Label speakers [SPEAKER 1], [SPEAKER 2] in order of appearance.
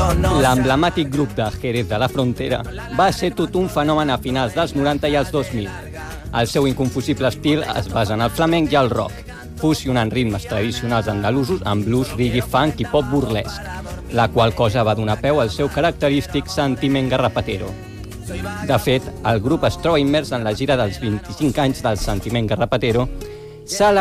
[SPEAKER 1] L'emblemàtic grup de Jerez de la Frontera va ser tot un fenomen a finals dels 90 i els 2000. El seu inconfusible estil es basa en el flamenc i el rock, fusionant ritmes tradicionals andalusos amb blues, reggae, funk i pop burlesc, la qual cosa va donar peu al seu característic sentiment garrapatero. De fet, el grup es troba immers en la gira dels 25 anys del sentiment garrapatero,